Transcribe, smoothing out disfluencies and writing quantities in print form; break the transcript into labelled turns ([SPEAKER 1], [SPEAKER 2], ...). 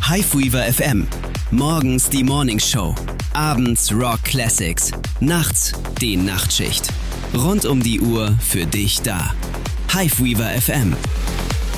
[SPEAKER 1] Hiveweaver FM. Morgens die Morning Show. Abends Rock Classics. Nachts die Nachtschicht. Rund um die Uhr für dich da. Hiveweaver FM.